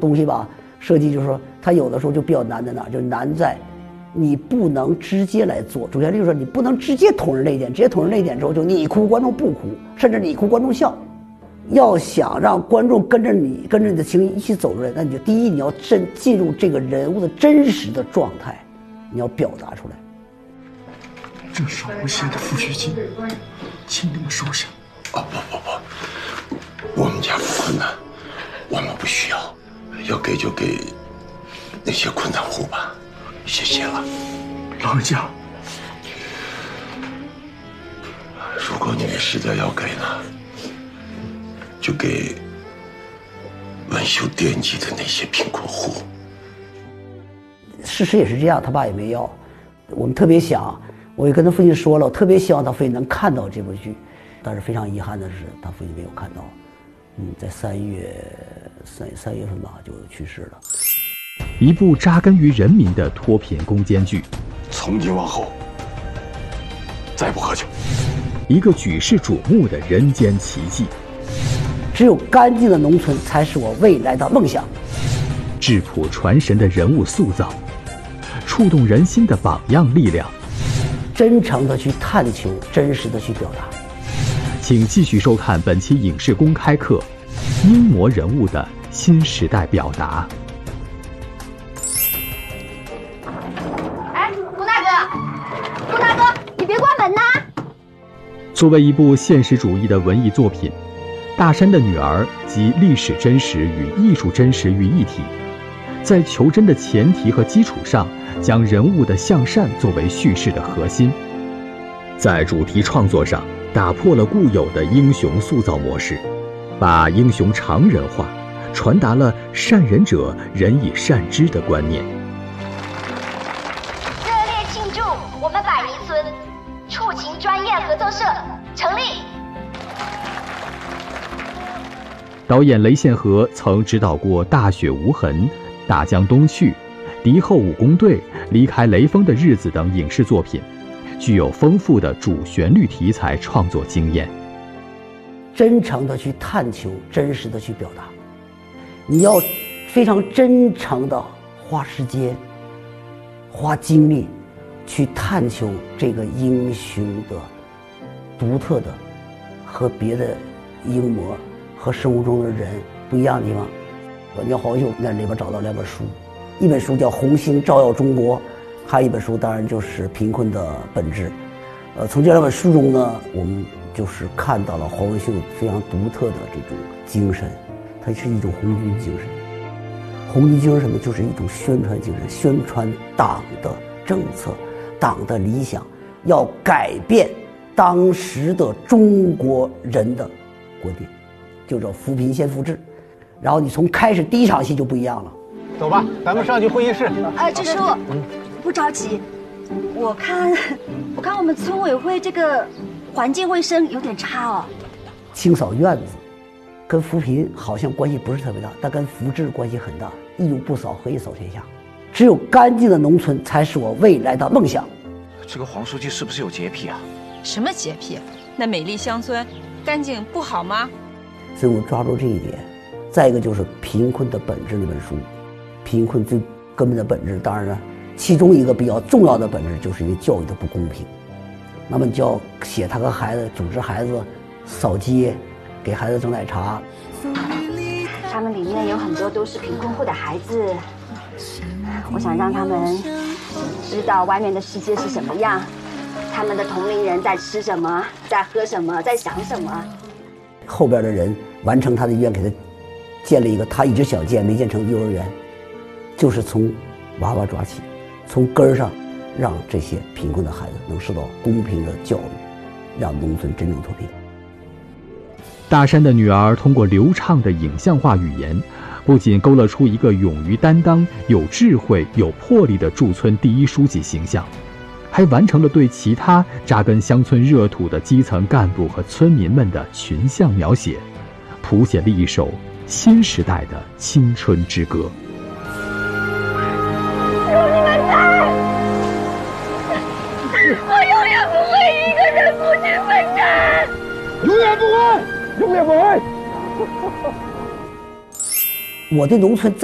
东西吧，设计就是说，它有的时候就比较难在哪儿，就难在你不能直接来做。主旋律就是说，你不能直接捅人泪点，直接捅人泪点之后，就你哭观众不哭，甚至你哭观众笑。要想让观众跟着你的情绪一起走出来，那你就第一你要进入这个人物的真实的状态，你要表达出来。 这是我写的抚恤金，请你们收下。 哦不，我们家富困难，我们不需要，要给就给那些困难户吧，谢谢了。 老人家， 如果你们实在要给呢，就给文秀惦记的那些贫困户。 事实也是这样，他爸也没要。我们特别想，我也跟他父亲说了，我特别希望他父亲能看到这部剧，但是非常遗憾的是，他父亲没有看到。在3月份吧，就去世了。 一部扎根于人民的脱贫攻坚剧， 从今往后，再不喝酒。 一个举世瞩目的人间奇迹。 只有干净的农村才是我未来的梦想。 质朴传神的人物塑造，触动人心的榜样力量。 真诚的去探求，真实的去表达。 请继续收看本期影视公开课《英模人物的新时代表达》。 哎，龚大哥，你别关门呐！ 作为一部现实主义的文艺作品，《大山的女儿》集历史真实与艺术真实于一体，在求真的前提和基础上，将人物的向善作为叙事的核心。在主题创作上，打破了固有的英雄塑造模式，把英雄常人化，传达了善人者人以善之的观念。 热烈庆祝我们百泥村触情专业合作社成立。 导演雷宪和曾执导过《大雪无痕》《大江东去》《敌后武工队》《离开雷锋的日子》等影视作品，具有丰富的主旋律题材创作经验。 真诚的去探求，真实的去表达。你要非常真诚的花时间、花精力去探求这个英雄的独特的和别的英模和生活中的人不一样的地方。你要黄秀在里边找到2本书，一本书叫《红星照耀中国》，还有一本书当然就是《贫困的本质》。从这2本书中呢，我们就是看到了黄文秀非常独特的这种精神，它是一种红军精神。红军精神什么？就是一种宣传精神，宣传党的政策、党的理想，要改变当时的中国人的观念，就叫扶贫先扶志。然后你从开始第1场戏就不一样了。 走吧，咱们上去会议室。 支书，不着急，我看我们村委会这个环境卫生有点差哦。 清扫院子跟扶贫好像关系不是特别大，但跟扶志关系很大。一无不扫，何以扫天下？只有干净的农村才是我未来的梦想。 这个黄书记是不是有洁癖啊？ 什么洁癖？那美丽乡村干净不好吗？ 所以我抓住这一点。再一个就是《贫困的本质》那本书，贫困最根本的本质，当然了，其中一个比较重要的本质就是因为教育的不公平。那么你就要写他和孩子组织孩子扫街，给孩子蒸奶茶。 他们里面有很多都是贫困户的孩子，我想让他们知道外面的世界是什么样，他们的同龄人在吃什么，在喝什么，在想什么。 后边的人完成他的愿，给他建了一个他一直想建没建成幼儿园，就是从娃娃抓起，从根儿上让这些贫困的孩子能受到公平的教育，让农村真正脱贫。 大山的女儿通过流畅的影像化语言，不仅勾勒出一个勇于担当、有智慧、有魄力的驻村第一书记形象，还完成了对其他扎根乡村热土的基层干部和村民们的群像描写，谱写了一首新时代的青春之歌。 有你们在，我永远不会一个人孤军奋战， 永远不会，永远不会。 我对农村